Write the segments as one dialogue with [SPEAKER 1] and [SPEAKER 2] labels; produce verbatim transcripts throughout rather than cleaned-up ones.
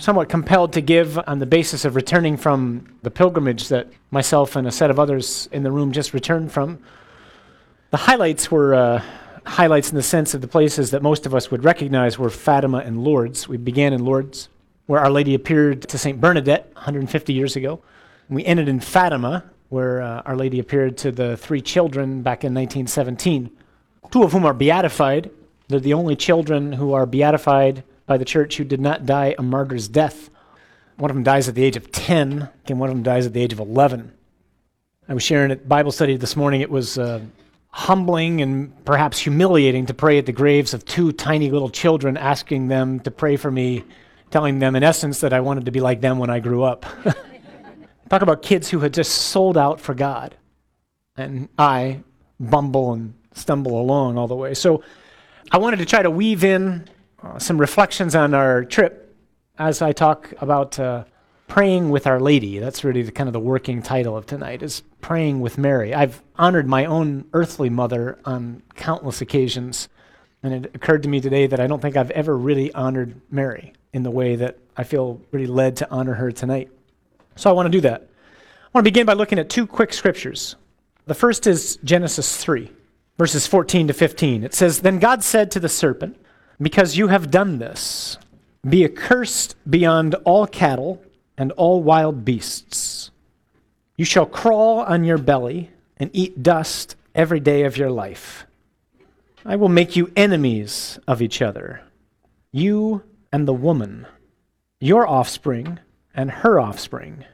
[SPEAKER 1] somewhat compelled to give on the basis of returning from the pilgrimage that myself and a set of others in the room just returned from. The highlights were uh, highlights in the sense of the places that most of us would recognize were Fatima and Lourdes. We began in Lourdes, where Our Lady appeared to Saint Bernadette one hundred fifty years ago. And we ended in Fatima, where uh, Our Lady appeared to the three children back in nineteen seventeen, two of whom are beatified. They're the only children who are beatified by the church who did not die a martyr's death. One of them dies at the age of ten, and one of them dies at the age of eleven. I was sharing at Bible study this morning. It was uh, humbling and perhaps humiliating to pray at the graves of two tiny little children, asking them to pray for me, telling them in essence that I wanted to be like them when I grew up. Talk about kids who had just sold out for God. And I bumble and stumble along all the way. So I wanted to try to weave in uh, some reflections on our trip as I talk about uh, praying with Our Lady. That's really the kind of the working title of tonight, is praying with Mary. I've honored my own earthly mother on countless occasions, and it occurred to me today that I don't think I've ever really honored Mary in the way that I feel really led to honor her tonight. So I want to do that. I want to begin by looking at two quick scriptures. The first is Genesis three, verses fourteen to fifteen. It says, "Then God said to the serpent, 'Because you have done this, be accursed beyond all cattle and all wild beasts. You shall crawl on your belly and eat dust every day of your life. I will make you enemies of each other, you and the woman, your offspring and her offspring.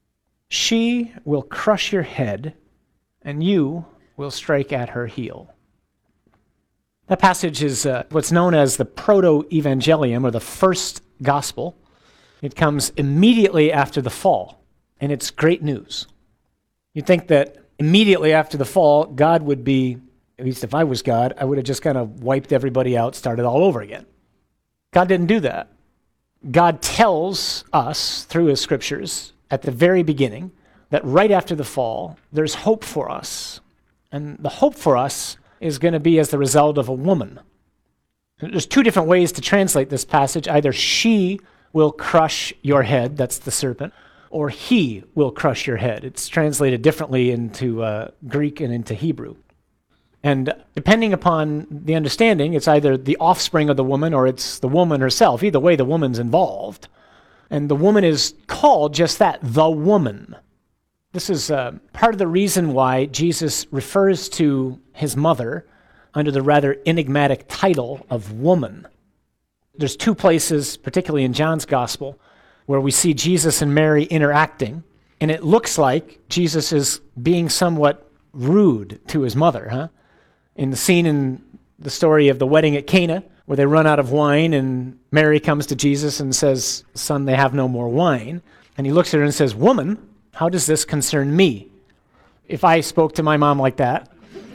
[SPEAKER 1] She will crush your head, and you will strike at her heel.'" That passage is uh, what's known as the Proto-Evangelium, or the first gospel. It comes immediately after the fall, and it's great news. You'd think that immediately after the fall, God would be, at least if I was God, I would have just kind of wiped everybody out, started all over again. God didn't do that. God tells us through his scriptures at the very beginning that right after the fall, there's hope for us. And the hope for us is going to be as the result of a woman. There's two different ways to translate this passage. Either she will crush your head, that's the serpent, or he will crush your head. It's translated differently into uh, Greek and into Hebrew. And depending upon the understanding, it's either the offspring of the woman or it's the woman herself. Either way, the woman's involved. And the woman is called just that, the woman. This is uh, part of the reason why Jesus refers to his mother under the rather enigmatic title of woman. There's two places, particularly in John's gospel, where we see Jesus and Mary interacting, and it looks like Jesus is being somewhat rude to his mother, huh? In the scene in the story of the wedding at Cana, where they run out of wine, and Mary comes to Jesus and says, "Son, they have no more wine." And he looks at her and says, "Woman, how does this concern me?" If I spoke to my mom like that,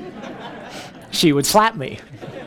[SPEAKER 1] she would slap me.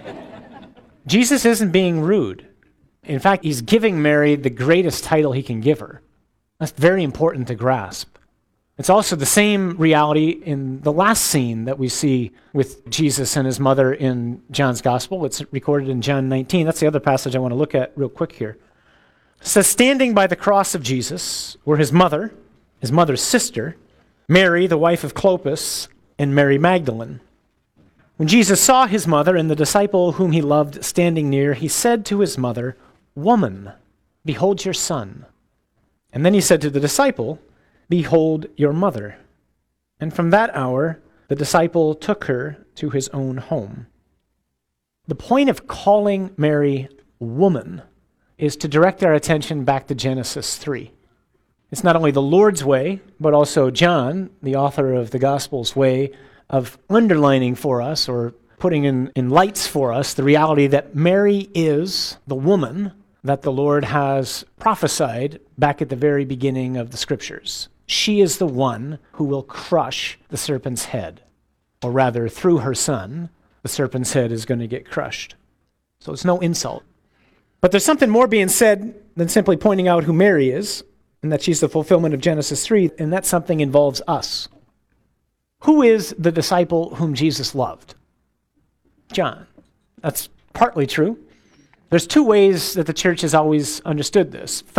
[SPEAKER 1] Jesus isn't being rude. In fact, he's giving Mary the greatest title he can give her. That's very important to grasp. It's also the same reality in the last scene that we see with Jesus and his mother in John's gospel. It's recorded in John nineteen. That's the other passage I want to look at real quick here. It says, "Standing by the cross of Jesus were his mother, his mother's sister, Mary, the wife of Clopas, and Mary Magdalene. When Jesus saw his mother and the disciple whom he loved standing near, he said to his mother, 'Woman, behold your son.' And then he said to the disciple, 'Behold your mother.' And from that hour, the disciple took her to his own home." The point of calling Mary woman is to direct our attention back to Genesis three. It's not only the Lord's way, but also John, the author of the Gospel's way of underlining for us or putting in, in lights for us the reality that Mary is the woman that the Lord has prophesied back at the very beginning of the Scriptures. She is the one who will crush the serpent's head. Or rather, through her son, the serpent's head is going to get crushed. So it's no insult. But there's something more being said than simply pointing out who Mary is, and that she's the fulfillment of Genesis three, and that something involves us. Who is the disciple whom Jesus loved? John. That's partly true. There's two ways that the church has always understood this.